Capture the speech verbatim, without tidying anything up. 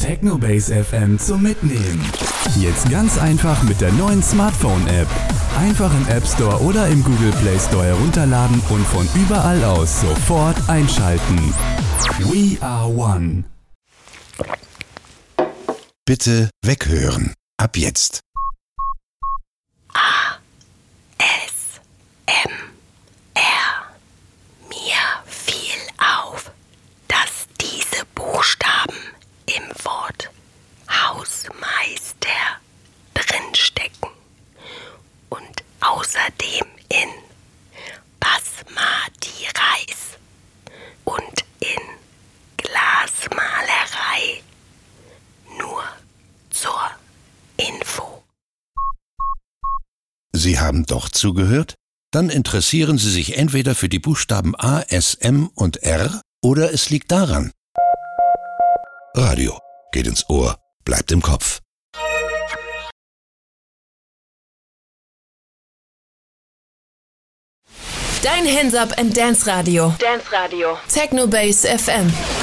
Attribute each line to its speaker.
Speaker 1: Technobase F M zum Mitnehmen. Jetzt ganz einfach mit der neuen Smartphone-App. Einfach im App Store oder im Google Play Store herunterladen und von überall aus sofort einschalten. We are one.
Speaker 2: Bitte weghören. Ab jetzt.
Speaker 3: A. S. M. R. Mir fiel auf, dass diese Buchstaben im Wort Hausmeister drinstecken und außerdem in Basmati Reis und in Glasmalerei. Nur zur Info.
Speaker 2: Sie haben doch zugehört? Dann interessieren Sie sich entweder für die Buchstaben A, S, M und R oder es liegt daran. Radio geht ins Ohr, bleibt im Kopf.
Speaker 4: Dein Hands Up and Dance Radio.
Speaker 3: Dance Radio.
Speaker 4: Technobase F M.